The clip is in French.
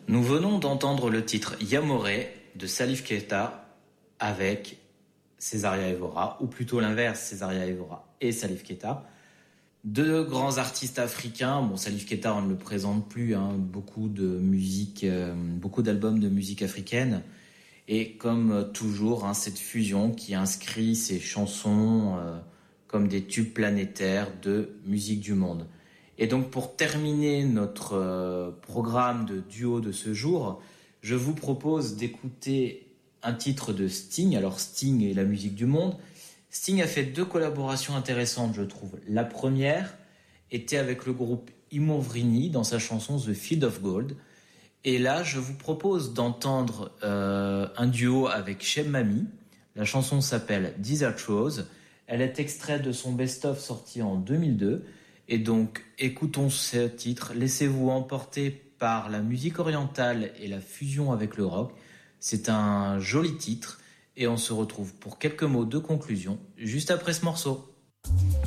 Nous venons d'entendre le titre Yamoré de Salif Keita avec Césaria Evora, ou plutôt l'inverse, Césaria Evora et Salif Keita. Deux grands artistes africains. Bon, Salif Keita, on ne le présente plus, hein, beaucoup de musique, beaucoup d'albums de musique africaine. Et comme toujours, hein, cette fusion qui inscrit ces chansons comme des tubes planétaires de musique du monde. Et donc pour terminer notre programme de duo de ce jour, je vous propose d'écouter un titre de Sting. Alors Sting et la musique du monde. Sting a fait deux collaborations intéressantes, je trouve. La première était avec le groupe Imouvrini dans sa chanson The Field of Gold. Et là, je vous propose d'entendre un duo avec Cheb Mami. La chanson s'appelle Desert Rose. Elle est extraite de son best-of sorti en 2002. Et donc, écoutons ce titre. Laissez-vous emporter par la musique orientale et la fusion avec le rock. C'est un joli titre. Et on se retrouve pour quelques mots de conclusion juste après ce morceau.